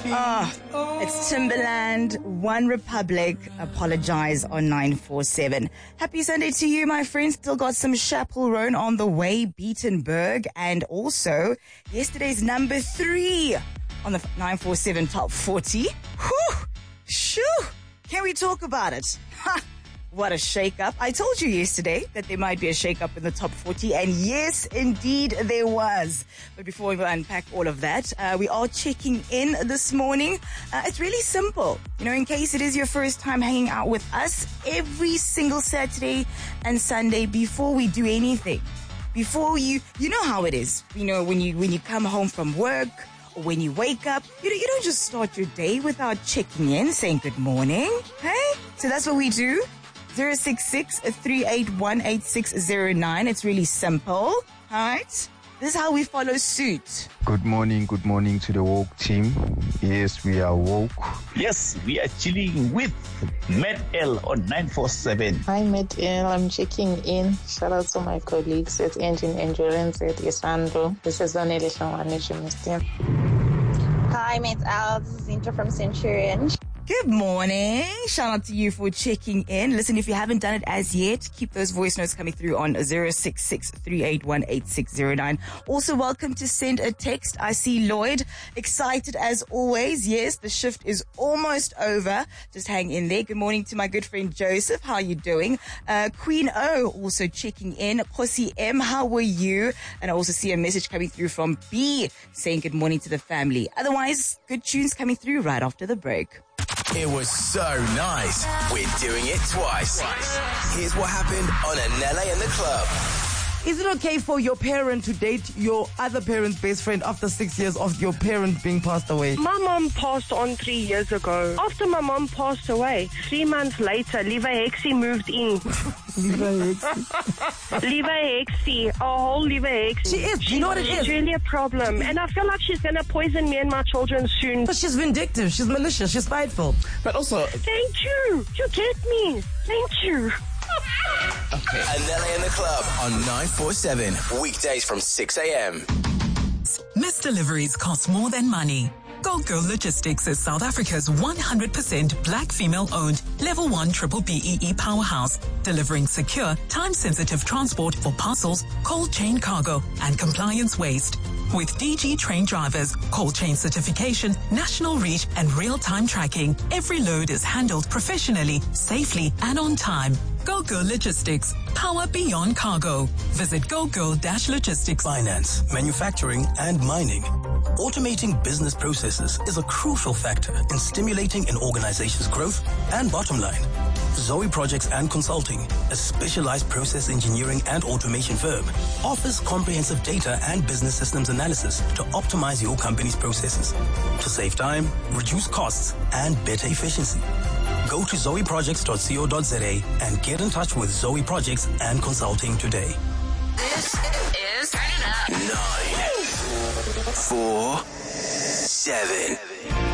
It's Timberland, One Republic, Apologize on 947. Happy Sunday to you, my friends. Still got some Chapel Roan on the way, Beatenberg, and also yesterday's number 3 on the 947 Top 40. Whew! Shoo! Can we talk about it? Ha! What a shake-up. I told you yesterday that there might be a shake-up in the top 40, and yes, indeed, there was. But before we unpack all of that, we are checking in this morning. It's really simple. You know, in case it is your first time hanging out with us, every single Saturday and Sunday before we do anything, before you know how it is. You know, when you come home from work, or when you wake up, you don't just start your day without checking in, saying good morning. Hey? So that's what we do. 066-381-8609. It's really simple. All right? This is how we follow suit. Good morning to the woke team. Yes, we are woke. Yes, we are chilling with Matt L on 947. Hi, Matt L. I'm checking in. Shout out to my colleagues at Engine Endurance at Isandro. This is Vanilla Mr. Hi, Matt L. This is Zinta from Centurion. Good morning. Shout out to you for checking in. Listen, if you haven't done it as yet, keep those voice notes coming through on 066-381-8609. Also, welcome to send a text. I see Lloyd, excited as always. Yes, the shift is almost over. Just hang in there. Good morning to my good friend Joseph. How are you doing? Queen O also checking in. Kosi M, how were you? And I also see a message coming through from B saying good morning to the family. Otherwise, good tunes coming through right after the break. It was so nice. We're doing it twice. Here's what happened on Anele in the Club. Is it okay for your parent to date your other parent's best friend after 6 years of your parent being passed away? My mom passed on 3 years ago. After my mom passed away, 3 months later, Liva Hexie moved in. Liva Hexie, a whole Liva Hexie. She is. You know what it is? She's really a problem. And I feel like she's going to poison me and my children soon. But she's vindictive. She's malicious. She's spiteful. But also... Thank you. You get me. Thank you. Okay. Anele in the Club on 947. Weekdays from 6 a.m. Missed deliveries cost more than money. Go Girl Logistics is South Africa's 100% black female-owned Level 1 Triple BEE powerhouse, delivering secure, time-sensitive transport for parcels, cold chain cargo, and compliance waste. With DG trained drivers, cold chain certification, national reach, and real-time tracking, every load is handled professionally, safely, and on time. Go Girl Logistics. Power beyond cargo. Visit GoGirl-Logistics. Finance, manufacturing, and mining. Automating business processes is a crucial factor in stimulating an organization's growth and bottom line. Zoe Projects and Consulting, a specialized process engineering and automation firm, offers comprehensive data and business systems analysis to optimize your company's processes, to save time, reduce costs, and better efficiency. Go to zoeprojects.co.za and get in touch with Zoe Projects and Consulting today. This is Turn It Up. 9, 4, 7.